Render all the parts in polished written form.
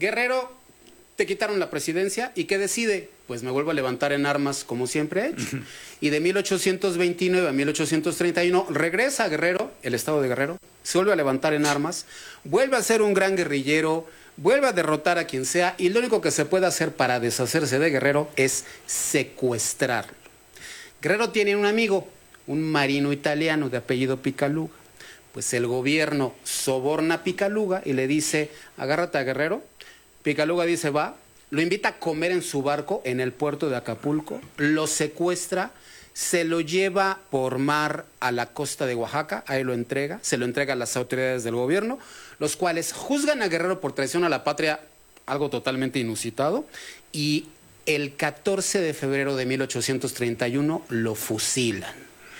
Guerrero, te quitaron la presidencia y ¿qué decide? Pues me vuelvo a levantar en armas como siempre he hecho. Y de 1829 a 1831 regresa a Guerrero, el estado de Guerrero, se vuelve a levantar en armas, vuelve a ser un gran guerrillero, vuelve a derrotar a quien sea y lo único que se puede hacer para deshacerse de Guerrero es secuestrarlo. Guerrero tiene un amigo, un marino italiano de apellido Picaluga. Pues el gobierno soborna a Picaluga y le dice, agárrate a Guerrero. Picaluga dice, va, lo invita a comer en su barco en el puerto de Acapulco, lo secuestra, se lo lleva por mar a la costa de Oaxaca, ahí lo entrega, se lo entrega a las autoridades del gobierno, los cuales juzgan a Guerrero por traición a la patria, algo totalmente inusitado, y el 14 de febrero de 1831 lo fusilan.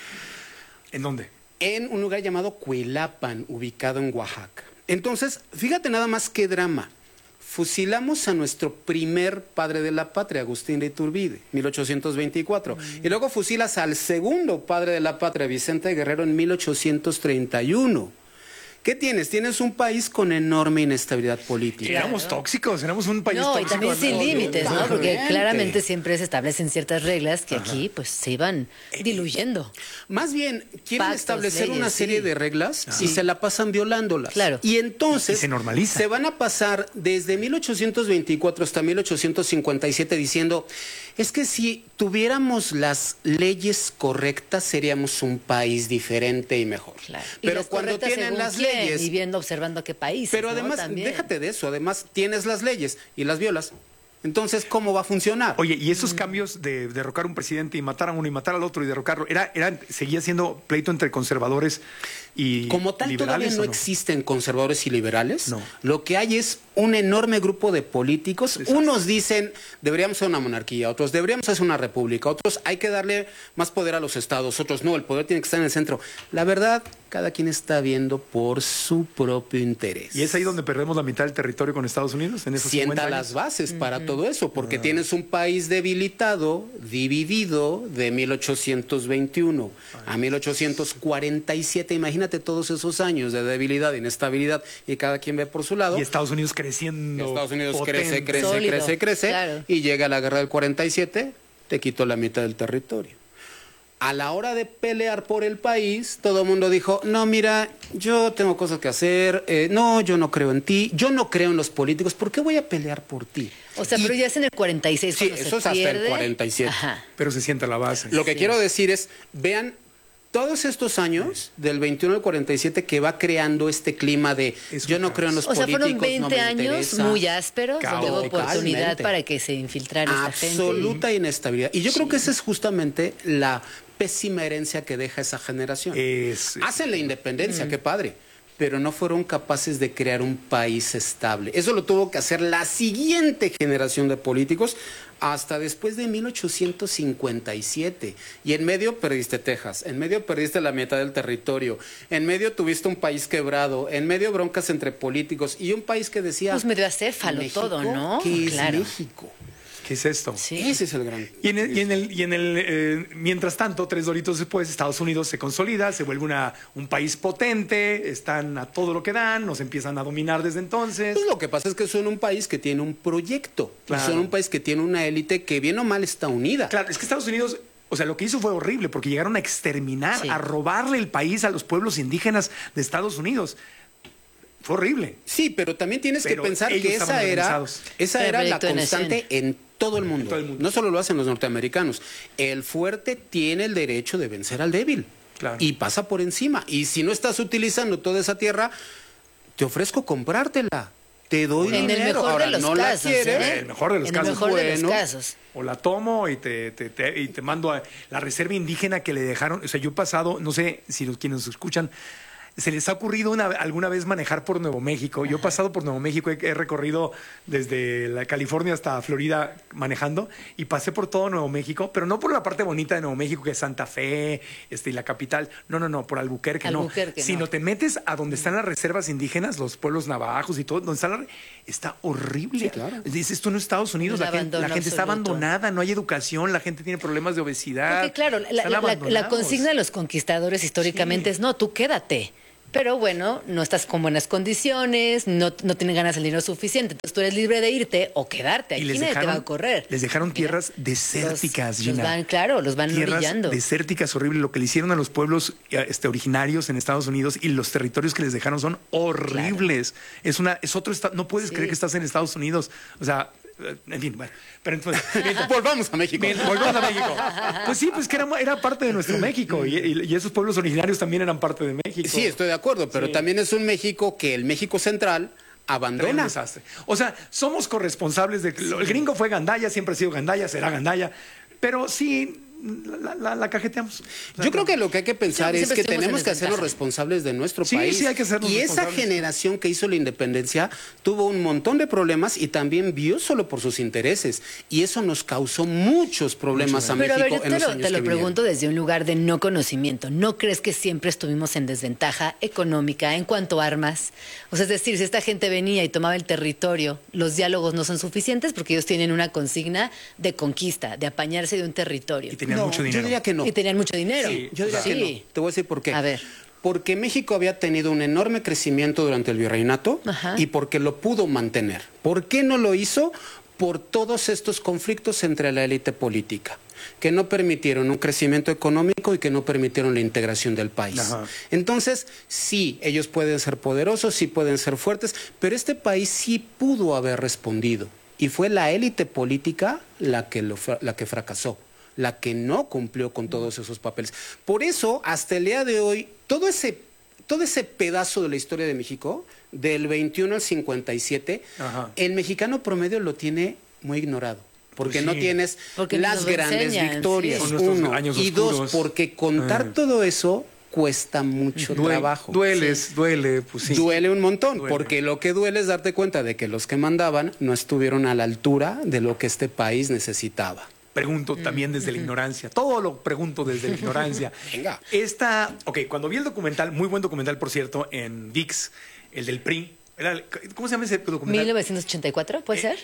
¿En dónde? En un lugar llamado Cuilapan, ubicado en Oaxaca. Entonces, fíjate nada más qué drama. Fusilamos a nuestro primer padre de la patria, Agustín de Iturbide, 1824. Y luego fusilas al segundo padre de la patria, Vicente Guerrero, en 1831. ¿Qué tienes? Tienes un país con enorme inestabilidad política. Éramos tóxicos, éramos un país tóxico. Y también sin límites, ¿no? Porque Totalmente. claramente siempre se establecen ciertas reglas que aquí pues se iban diluyendo. Más bien, quieren Pactos, establecer leyes, una serie sí. de reglas Sí. y se la pasan violándolas. Claro. Y entonces Y se normaliza. se van a pasar desde 1824 hasta 1857 diciendo, es que si tuviéramos las leyes correctas seríamos un país diferente y mejor. Claro. Y Pero las cuando correctas tienen según las quién, leyes... y viendo, observando a qué país. Pero además, déjate de eso, además tienes las leyes y las violas. Entonces, ¿cómo va a funcionar? Oye, y esos cambios de derrocar a un presidente y matar a uno y matar al otro y derrocarlo, seguía siendo pleito entre conservadores y Como tal, liberales, todavía no ¿o no? existen conservadores y liberales. No. Lo que hay es un enorme grupo de políticos. Desastre. Unos dicen, deberíamos ser una monarquía. Otros, deberíamos ser una república. Otros, hay que darle más poder a los estados. Otros, no, el poder tiene que estar en el centro. La verdad, cada quien está viendo por su propio interés. ¿Y es ahí donde perdemos la mitad del territorio con Estados Unidos? En esos 50 Sienta años? las bases para todo eso, porque tienes un país debilitado, dividido de 1821 a 1847. Imagínate todos esos años de debilidad, inestabilidad, y cada quien ve por su lado. Y Estados Unidos creciendo. Estados Unidos potente. crece, claro. y llega la guerra del 47, te quitó la mitad del territorio. A la hora de pelear por el país, todo el mundo dijo, no, mira, yo tengo cosas que hacer, no, yo no creo en ti, yo no creo en los políticos, ¿por qué voy a pelear por ti? O sea, Y- pero ya es en el 46 Sí, cuando eso se es hasta el pierde. 47. Ajá. Pero se sienta la base. Lo que quiero decir es, vean todos estos años, del 21 al 47, que va creando este clima de Es un yo no caos. creo en los O sea, políticos, fueron 20 no me años interesa. muy ásperos, donde hubo Caóticos. oportunidad Totalmente. para que se infiltrara esta gente. Absoluta inestabilidad. Y yo creo que esa es justamente la pésima herencia que deja esa generación. Hacen la independencia, qué padre, pero no fueron capaces de crear un país estable. Eso lo tuvo que hacer la siguiente generación de políticos hasta después de 1857. Y en medio perdiste Texas, en medio perdiste la mitad del territorio, en medio tuviste un país quebrado, en medio broncas entre políticos y un país que decía... Pues medio acéfalo ¿México? todo, ¿no? ¿Qué es Claro. México? ¿Qué es esto? Sí. Ese es el gran... Mientras tanto, 3 doritos después, Estados Unidos se consolida, se vuelve un país potente, están a todo lo que dan, nos empiezan a dominar desde entonces. Pues lo que pasa es que son un país que tiene un proyecto, Claro. son un país que tiene una élite que bien o mal está unida. Claro, es que Estados Unidos, o sea, lo que hizo fue horrible porque llegaron a exterminar, Sí. a robarle el país a los pueblos indígenas de Estados Unidos. Fue horrible. Sí, pero también tienes Pero que pensar ellos que estaban organizados. esa Era era la proyecto de constante nación. en todo el mundo. todo el mundo. No solo lo hacen los norteamericanos. El fuerte tiene el derecho de vencer al débil. Claro. Y pasa por encima. Y si no estás utilizando toda esa tierra, te ofrezco comprártela. Te doy En el dinero. mejor Ahora, de los no casos, la quieres. ¿eh? El mejor de los En casos. el mejor de los Bueno. casos. O la tomo y te mando a la reserva indígena que le dejaron. O sea, yo he pasado, no sé si quienes nos escuchan, ¿se les ha ocurrido alguna vez manejar por Nuevo México? Yo he pasado por Nuevo México, he recorrido desde la California hasta Florida manejando y pasé por todo Nuevo México, pero no por la parte bonita de Nuevo México, que es Santa Fe y la capital. No, por Albuquerque, Albuquerque, no. Sino te metes a donde están las reservas indígenas, los pueblos navajos y todo, donde está horrible. Sí, claro. Dices, esto no es Estados Unidos, Un la gente abandono está absoluto. abandonada, no hay educación, la gente tiene problemas de obesidad. Porque claro, están la abandonados. consigna de los conquistadores históricamente Sí. es no, tú quédate. Pero bueno, no estás con buenas condiciones, no tienen ganas el dinero suficiente. Entonces tú eres libre de irte o quedarte. Aquí nadie te va a correr. Les dejaron Mira, tierras desérticas, Gina. los van Tierras orillando. desérticas, horrible. Lo que le hicieron a los pueblos originarios en Estados Unidos y los territorios que les dejaron son horribles. Claro. Es otro estado. No puedes creer que estás en Estados Unidos. O sea, en fin, bueno. Pero entonces, volvamos a México. Volvamos a México. Pues sí, pues que era parte de nuestro México y esos pueblos originarios también eran parte de México. Sí, estoy de acuerdo, pero también es un México que el México central abandona. Desastre. O sea, somos corresponsables de... El gringo fue gandalla, siempre ha sido gandalla, será gandalla, pero sí... La cajeteamos. O sea, yo creo que lo que hay que pensar es que tenemos que hacernos desventaja. responsables de nuestro país. Sí, hay que hacernos y esa responsables. generación que hizo la independencia tuvo un montón de problemas y también vio solo por sus intereses. Y eso nos causó muchos problemas a Pero México a ver, en los años te lo que pregunto desde un lugar de no conocimiento. ¿No crees que siempre estuvimos en desventaja económica en cuanto a armas? O sea, es decir, si esta gente venía y tomaba el territorio, los diálogos no son suficientes porque ellos tienen una consigna de conquista, de apañarse de un territorio. Y tenían mucho dinero. Yo diría que no. Y tenían mucho dinero. Sí, yo diría que no. Te voy a decir por qué. A ver. Porque México había tenido un enorme crecimiento durante el virreinato y porque lo pudo mantener. ¿Por qué no lo hizo? Por todos estos conflictos entre la élite política, que no permitieron un crecimiento económico y que no permitieron la integración del país. Ajá. Entonces, sí, ellos pueden ser poderosos, sí pueden ser fuertes, pero este país sí pudo haber respondido. Y fue la élite política la que fracasó, la que no cumplió con todos esos papeles. Por eso, hasta el día de hoy, todo ese pedazo de la historia de México, del 21 al 57, el mexicano promedio lo tiene muy ignorado. Porque no tienes las grandes victorias, uno. Y dos, porque contar todo eso cuesta mucho trabajo. Duele, pues sí. Duele un montón, porque lo que duele es darte cuenta de que los que mandaban no estuvieron a la altura de lo que este país necesitaba. Pregunto también desde la ignorancia. Todo lo pregunto desde la ignorancia. Venga. Cuando vi el documental, muy buen documental, por cierto, en ViX, el del PRI. ¿Cómo se llama ese documental? 1984, ¿puede ser?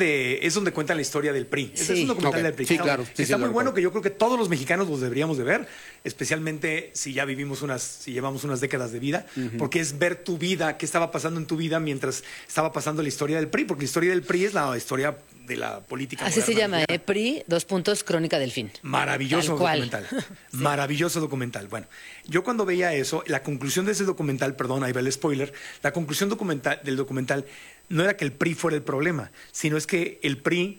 Es donde cuentan la historia del PRI. Sí. Es un documental del PRI. Sí, claro. Está muy bueno, que yo creo que todos los mexicanos los deberíamos de ver, especialmente si ya si llevamos unas décadas de vida, porque es ver tu vida, qué estaba pasando en tu vida mientras estaba pasando la historia del PRI, porque la historia del PRI es la historia de la política Así se llama, mexicana. PRI, Crónica del Fin. Maravilloso documental. Sí. Maravilloso documental. Bueno, yo cuando veía eso, la conclusión de ese documental, perdón, ahí va el spoiler, la conclusión del documental no era que el PRI fuera el problema, sino es que el PRI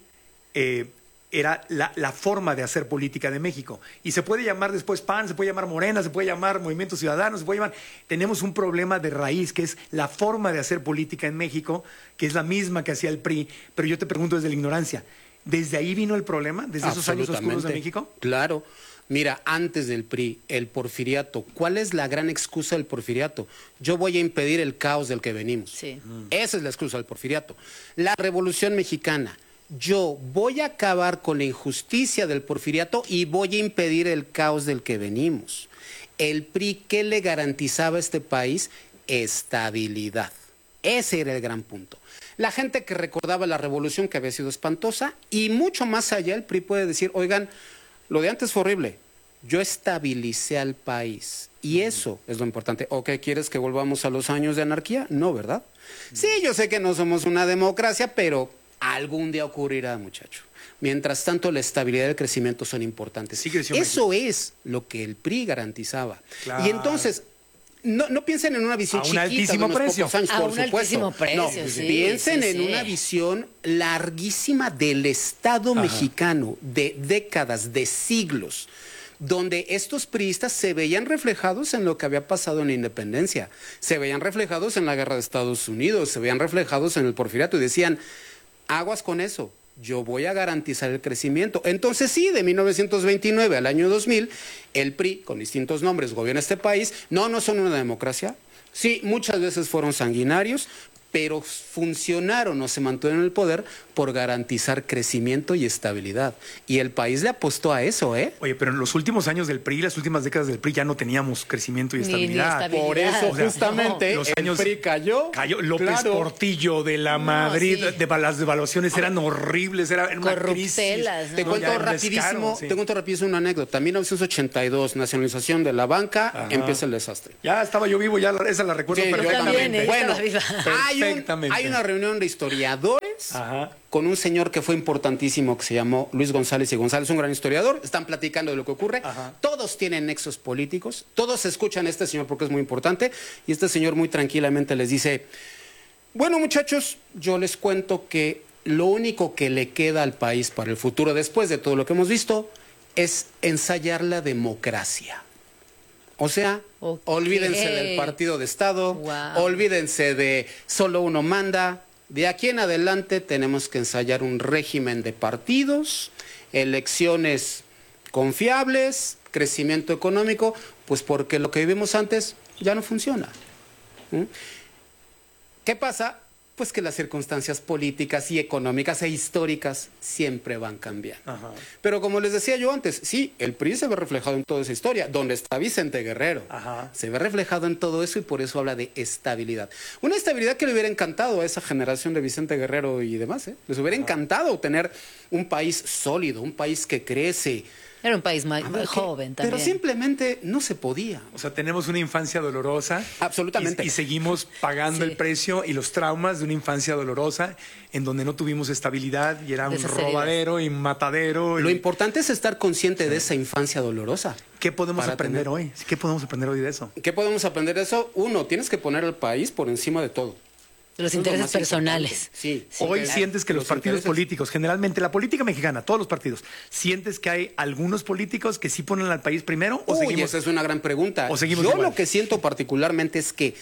era la forma de hacer política de México. Y se puede llamar después PAN, se puede llamar Morena, se puede llamar Movimiento Ciudadano, se puede llamar... Tenemos un problema de raíz, que es la forma de hacer política en México, que es la misma que hacía el PRI, pero yo te pregunto desde la ignorancia, ¿desde ahí vino el problema? ¿Desde esos años oscuros de México? Claro. Mira, antes del PRI, el porfiriato. ¿Cuál es la gran excusa del porfiriato? Yo voy a impedir el caos del que venimos. Sí. Esa es la excusa del porfiriato. La Revolución Mexicana. Yo voy a acabar con la injusticia del porfiriato y voy a impedir el caos del que venimos. El PRI, ¿qué le garantizaba a este país? Estabilidad. Ese era el gran punto. La gente que recordaba la revolución, que había sido espantosa, y mucho más allá, el PRI puede decir, oigan, lo de antes fue horrible. Yo estabilicé al país. Y eso es lo importante. ¿O qué quieres, que volvamos a los años de anarquía? No, ¿verdad? Sí, yo sé que no somos una democracia, pero algún día ocurrirá, muchacho. Mientras tanto, la estabilidad y el crecimiento son importantes. Sí, eso es lo que el PRI garantizaba. Claro. Y entonces, no piensen en una visión chiquita de unos pocos años, por supuesto. Altísimo precio, sí, piensen en una visión larguísima del Estado mexicano, de décadas, de siglos, donde estos priistas se veían reflejados en lo que había pasado en la independencia, se veían reflejados en la guerra de Estados Unidos, se veían reflejados en el porfiriato y decían, aguas con eso, yo voy a garantizar el crecimiento. Entonces sí, de 1929 al año 2000, el PRI, con distintos nombres, gobierna este país. No son una democracia. Sí, muchas veces fueron sanguinarios, pero funcionaron o se mantuvieron en el poder por garantizar crecimiento y estabilidad. Y el país le apostó a eso, ¿eh? Oye, pero en los últimos años del PRI, las últimas décadas del PRI, ya no teníamos crecimiento y Ni estabilidad. estabilidad. Por eso O sea, justamente los el años- PRI cayó. Cayó López claro. Portillo de la Madrid, sí. las devaluaciones eran horribles, era una crisis. Corruptelas, ¿no? Te No, cuento ya un rapidísimo, descaro, sí. te cuento rapidísimo una anécdota. 1982, nacionalización de la banca, Ajá. empieza el desastre. Ya estaba yo vivo, ya esa la recuerdo Sí, yo perfectamente. también, Bueno, estaba viva. Perfectamente. hay una reunión de historiadores Ajá. con un señor que fue importantísimo que se llamó Luis González y González, un gran historiador. Están platicando de lo que ocurre. Ajá. Todos tienen nexos políticos. Todos escuchan a este señor porque es muy importante. Y este señor muy tranquilamente les dice, bueno, muchachos, yo les cuento que lo único que le queda al país para el futuro, después de todo lo que hemos visto, es ensayar la democracia. O sea, Ok. olvídense del partido de Estado, Wow. olvídense de solo uno manda. De aquí en adelante tenemos que ensayar un régimen de partidos, elecciones confiables, crecimiento económico, pues porque lo que vivimos antes ya no funciona. ¿Mm? ¿Qué pasa? Pues que las circunstancias políticas y económicas e históricas siempre van cambiando. Ajá. Pero como les decía yo antes, sí, el PRI se ve reflejado en toda esa historia, donde está Vicente Guerrero. Ajá. Se ve reflejado en todo eso y por eso habla de estabilidad. Una estabilidad que le hubiera encantado a esa generación de Vicente Guerrero y demás, ¿eh? Les hubiera encantado tener un país sólido, un país que crece. Era un país más A ver, joven también. Pero simplemente no se podía. O sea, tenemos una infancia dolorosa. Absolutamente. Y seguimos pagando Sí. el precio y los traumas de una infancia dolorosa en donde no tuvimos estabilidad y era un Desaceridas. robadero y matadero. Lo y- importante es estar consciente de esa infancia dolorosa. ¿Qué podemos para aprender tener- hoy? ¿Qué podemos aprender hoy de eso? ¿Qué podemos aprender de eso? Uno, tienes que poner al país por encima de todo. De los Eso es lo intereses más personales. importante. Sí. Hoy Porque sientes que los partidos intereses- políticos, generalmente la política mexicana, todos los partidos, ¿sientes que hay algunos políticos que sí ponen al país primero o Uy, seguimos? esa es una gran pregunta. o seguimos Yo igual? lo que siento particularmente es que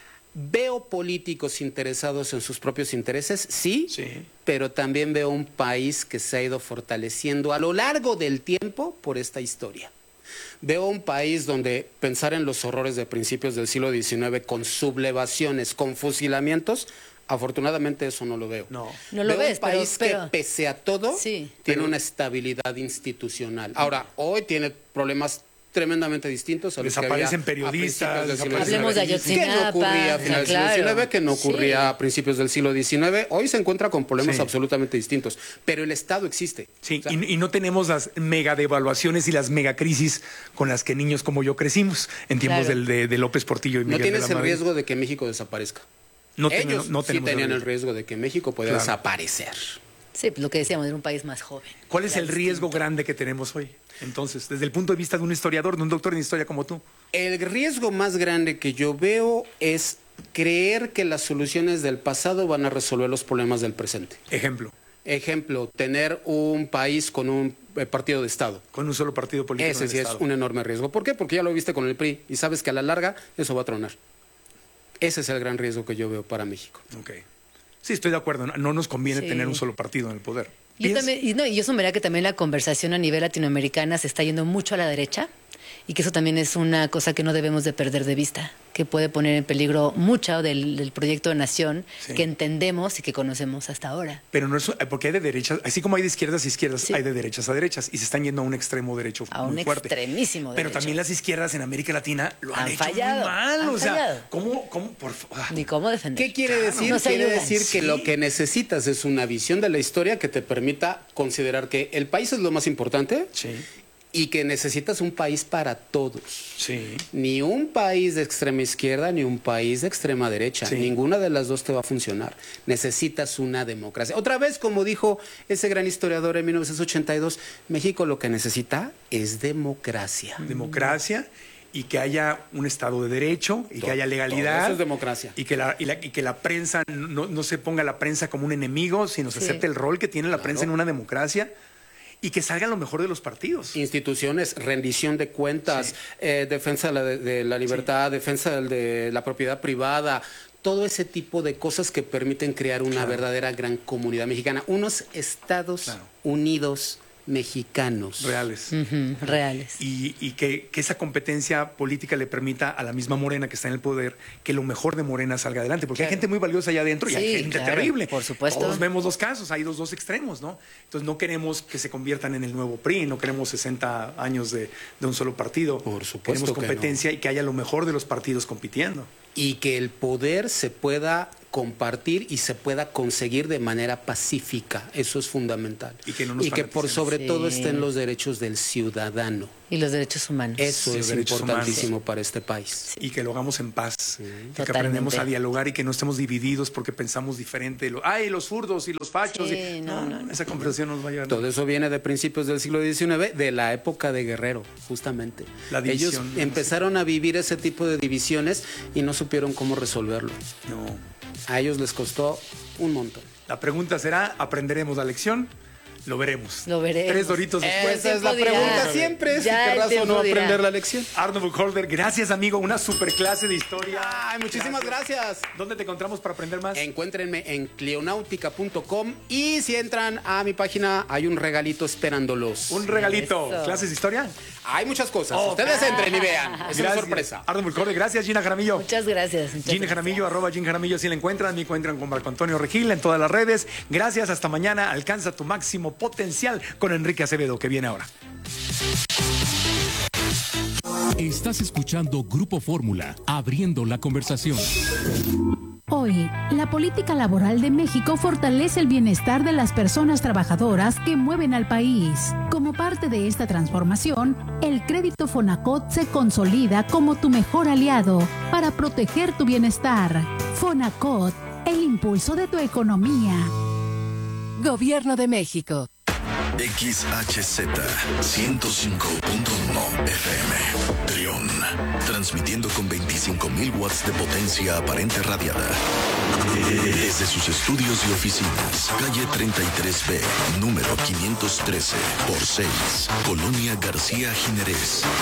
veo políticos interesados en sus propios intereses, sí, Sí. pero también veo un país que se ha ido fortaleciendo a lo largo del tiempo por esta historia. Veo un país donde pensar en los horrores de principios del siglo XIX con sublevaciones, con fusilamientos, afortunadamente eso no lo veo. No. No lo Veo ves, un país pero- que pese a todo Sí. tiene una estabilidad institucional. Ahora, hoy tiene problemas tremendamente distintos a los que había Desaparecen a periodistas, principios del siglo Hablemos de XIX. Ayotzinapa, Que no ocurría a finales del claro. siglo XIX, que no ocurría Sí. a principios del siglo XIX. Hoy se encuentra con problemas Sí. absolutamente distintos, pero el Estado existe. Sí, O sea, y no tenemos las mega devaluaciones y las mega crisis con las que niños como yo crecimos en tiempos Claro. de López Portillo y no Miguel de tienes la el Madrid. riesgo de que México desaparezca. No Ellos no sí tenemos tenían el el riesgo de que México pueda Claro. desaparecer. Sí, pues lo que decíamos, era un país más joven. ¿Cuál es Era el riesgo grande que tenemos hoy? Entonces, desde el punto de vista de un historiador, de un doctor en historia como tú. El riesgo más grande que yo veo es creer que las soluciones del pasado van a resolver los problemas del presente. Ejemplo, Ejemplo, tener un país con un partido de Estado. con un solo partido político. Ese en el sí es Estado. un enorme riesgo. ¿Por qué? Porque ya lo viste con el PRI y sabes que a la larga eso va a tronar. Ese es el gran riesgo que yo veo para México. Ok. Sí, estoy de acuerdo. No nos conviene Sí. tener un solo partido en el poder. Yo también, y eso me da que también la conversación a nivel latinoamericana se está yendo mucho a la derecha y que eso también es una cosa que no debemos de perder de vista, que puede poner en peligro mucho del proyecto de nación Sí. que entendemos y que conocemos hasta ahora. Pero no es porque hay de derechas, así como hay de izquierdas a izquierdas, Sí. hay de derechas a derechas y se están yendo a un extremo derecho A muy un fuerte. extremísimo Pero derecho. también las izquierdas en América Latina lo han Han hecho fallado, muy mal. han O sea, fallado. ¿cómo Ni cómo defender. ¿Qué quiere decir? No se Quiere ayudan. decir que Sí. lo que necesitas es una visión de la historia que te permita considerar que el país es lo más importante Sí, y que necesitas un país para todos. sí. Ni un país de extrema izquierda ni un país de extrema derecha. Sí. Ninguna de las dos te va a funcionar. Necesitas una democracia. Otra vez, como dijo ese gran historiador en 1982, México lo que necesita es democracia. Democracia y que haya un Estado de Derecho y que haya Todo legalidad. eso es democracia. Y que la prensa no se ponga la prensa como un enemigo, sino se Sí. acepte el rol que tiene la Claro. prensa en una democracia y que salga lo mejor de los partidos. Instituciones, rendición de cuentas, defensa de la libertad, defensa de la propiedad privada, todo ese tipo de cosas que permiten crear una verdadera gran comunidad mexicana. Unos Estados Claro. Unidos mexicanos. Reales. Reales. Y que esa competencia política le permita a la misma Morena que está en el poder que lo mejor de Morena salga adelante, porque hay gente muy valiosa allá adentro y hay Sí, gente claro, terrible. por supuesto. Todos vemos dos casos, hay dos extremos, ¿no? Entonces no queremos que se conviertan en el nuevo PRI, no queremos 60 años de un solo partido. Por supuesto queremos que competencia y que haya lo mejor de los partidos compitiendo. Y que el poder se pueda compartir y se pueda conseguir de manera pacífica. Eso es fundamental. Y que no nos por fanaticemos. sobre todo Sí. estén los derechos del ciudadano. Y los derechos humanos. Eso Sí, es derechos importantísimo para este país. Y que lo hagamos en paz, que Totalmente. aprendamos a dialogar y que no estemos divididos porque pensamos diferente. Los zurdos y los fachos. Sí, no. Esa conversación nos va a llevar. Todo eso viene de principios del siglo XIX, de la época de Guerrero, justamente. La Ellos división, empezaron a vivir ese tipo de divisiones y no supieron cómo resolverlo. No. A ellos les costó un montón. La pregunta será, ¿aprenderemos la lección? Lo veremos. Lo veremos. 3 doritos después. Esa es la tiempo dirá. pregunta siempre, si Ya el querrás o tiempo no dirá. aprender la lección. Arno Buchholder, gracias amigo, una super clase de historia. Ay, muchísimas gracias. ¿Dónde te encontramos para aprender más? Encuéntrenme en cleonautica.com y si entran a mi página hay un regalito esperándolos. Un regalito. Eso. ¿Clases de historia? Hay muchas cosas. Oh, Ustedes entren y vean. Es una Gracias. sorpresa. Arno Buchholder, gracias Gina Jaramillo. Muchas gracias. Gina Jaramillo, @Gin Jaramillo, si la encuentran, me encuentran con Marco Antonio Regil en todas las redes. Gracias, hasta mañana. Alcanza tu máximo potencial con Enrique Acevedo, que viene ahora. Estás escuchando Grupo Fórmula, abriendo la conversación. Hoy, la política laboral de México fortalece el bienestar de las personas trabajadoras que mueven al país. Como parte de esta transformación, el crédito Fonacot se consolida como tu mejor aliado para proteger tu bienestar. Fonacot, el impulso de tu economía. Gobierno de México. XHZ 105.1 FM Trión, transmitiendo con 25.000 watts de potencia aparente radiada desde sus estudios y oficinas, calle 33B, número 513 por 6, Colonia García Jiménez.